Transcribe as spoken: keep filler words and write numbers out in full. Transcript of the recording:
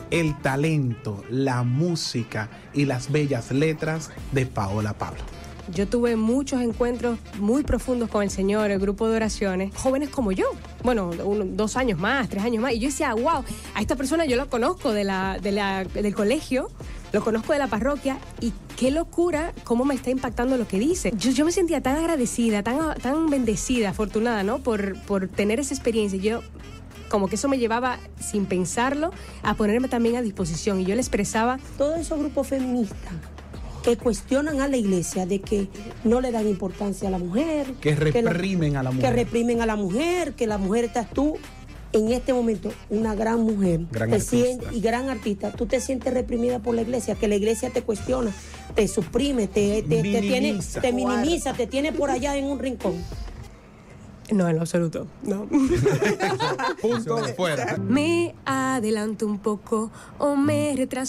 el talento, la música y las bellas letras de Paola Pablo. Yo tuve muchos encuentros muy profundos con el Señor, el grupo de oraciones, jóvenes como yo, bueno, uno, dos años más, tres años más, y yo decía, wow, a esta persona yo lo conozco de la, de la, del colegio, lo conozco de la parroquia, y qué locura cómo me está impactando lo que dice. Yo, yo me sentía tan agradecida, tan, tan bendecida, afortunada, ¿no? Por, por tener esa experiencia. Yo, como que eso me llevaba, sin pensarlo, a ponerme también a disposición, y yo le expresaba. Todos esos grupos feministas que cuestionan a la iglesia de que no le dan importancia a la mujer, que reprimen que la, a la mujer, que reprimen a la mujer, que la mujer estás tú en este momento una gran mujer, gran te artista. Sientes, y gran artista, tú te sientes reprimida por la iglesia, que la iglesia te cuestiona, te suprime, te, te, te tiene, te minimiza, te tiene por allá en un rincón. No, en lo absoluto, no. Punto fuera. Me adelanto un poco o me retraso.